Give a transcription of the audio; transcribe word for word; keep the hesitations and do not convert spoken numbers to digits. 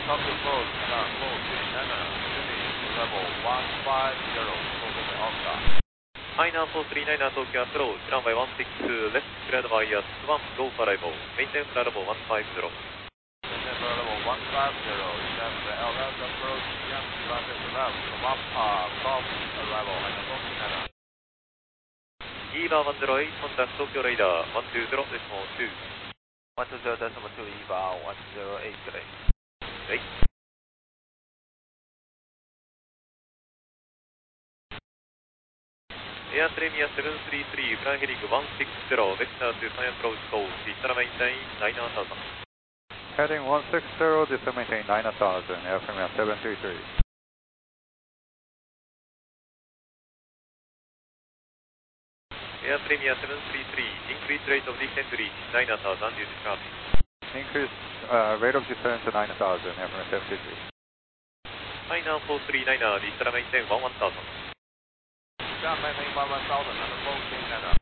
Tokyo Approach, uh, four three nine, finish level one five zero, moving Oscar. China four three nine, Tokyo Approach, runway one six two, left cleared by S one, go for arrival, maintain flight level one five zero. Maintain flight level one five zero, left L S approach, yes, right to left, one uh, soft arrival, China four three nine. E V A one zero eight, contact Tokyo radar, one two zero decimal two. one two zero decimal two, E V A one zero eight, good day. Okay. Air Premier seven three three, fly heading one six zero, vector to China approach course, descend maintain nine thousand. Heading one six zero, descend maintain nine thousand, Air Premier seven three three. Air Premier seven three three, increase rate of descent to reach nine thousand due to traffic. Increase uh, rate of descent to nine thousand, Air Premier seven three three. China four three nine, descend maintain one one thousand. Descend maintain one one thousand, China four three nine.